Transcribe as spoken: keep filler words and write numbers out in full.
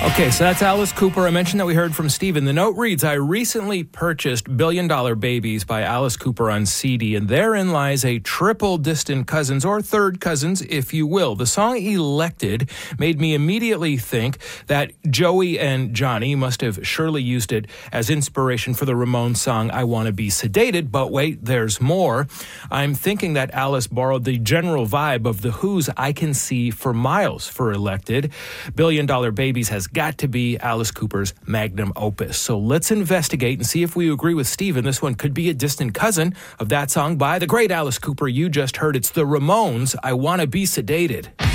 Okay, so that's Alice Cooper. I mentioned that we heard from Stephen. The note reads, I recently purchased Billion Dollar Babies by Alice Cooper on C D, and therein lies a triple distant cousins, or third cousins, if you will. The song Elected made me immediately think that Joey and Johnny must have surely used it as inspiration for the Ramones song I Want to Be Sedated, but wait, there's more. I'm thinking that Alice borrowed the general vibe of The Who's I Can See for Miles for Elected. Billion Dollar Babies has got to be Alice Cooper's magnum opus. So let's investigate and see if we agree with Stephen. This one could be a distant cousin of that song by the great Alice Cooper you just heard. It's the Ramones, I Want to Be Sedated.